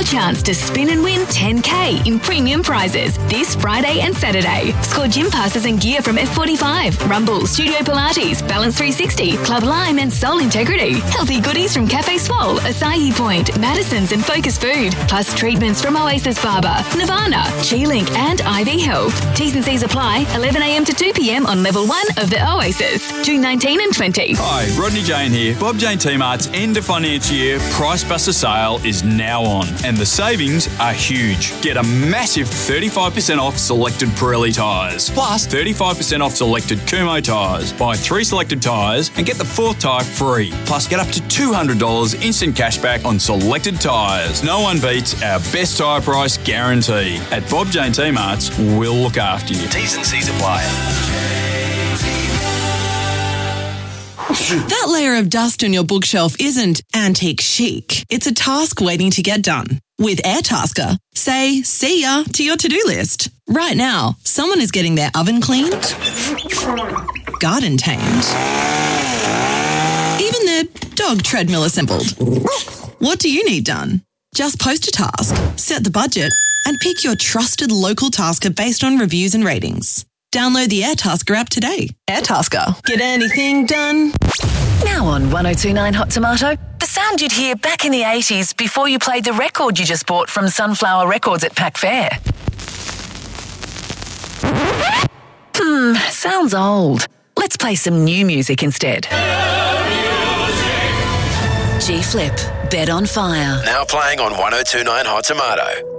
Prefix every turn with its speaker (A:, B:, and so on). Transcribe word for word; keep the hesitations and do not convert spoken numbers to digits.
A: your chance to spin and win ten K in premium prizes this Friday and Saturday. Score gym passes and gear from F forty-five, Rumble, Studio Pilates, Balance three sixty, Club Lime and Soul Integrity. Healthy goodies from Cafe Swole, Acai Point, Madison's and Focus Food. Plus treatments from Oasis Barber, Nirvana, Chi-Link and I V Health. T's and C's apply. eleven a m to two p m on level one of the Oasis. June nineteenth and twentieth.
B: Hi, Rodney Jane here. Bob Jane T-Mart's end of financial year Price Buster sale is now on and the savings are huge. Get a massive thirty-five percent off selected Pirelli tyres, plus thirty-five percent off selected Kumho tyres. Buy three selected tyres and get the fourth tyre free. Plus get up to two hundred dollars instant cashback on selected tyres. No one beats our best tyre price guarantee. At Bob Jane T-Mart's, we'll look after you.
C: T's and C's apply.
D: That layer of dust on your bookshelf isn't antique chic. It's a task waiting to get done. With Airtasker, say see ya to your to-do list. Right now, someone is getting their oven cleaned, garden tamed, even their dog treadmill assembled. What do you need done? Just post a task, set the budget, and pick your trusted local tasker based on reviews and ratings. Download the Airtasker app today. Airtasker. Get anything done?
E: Now on one oh two point nine Hot Tomato, the sound you'd hear back in the eighties before you played the record you just bought from Sunflower Records at Pack Fair. Hmm, sounds old. Let's play some new music instead. G-Flip, Bed on Fire.
C: Now playing on one oh two point nine Hot Tomato.